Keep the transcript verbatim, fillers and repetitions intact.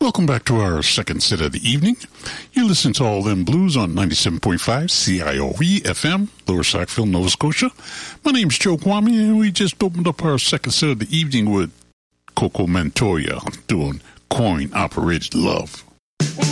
Welcome back to our second set of the evening. You listen to All Them Blues on ninety-seven point five C I O E F M, Lower Sackville, Nova Scotia. My name's Joe Kwame, and we just opened up our second set of the evening with Coco Montoya doing Coin Operated Love.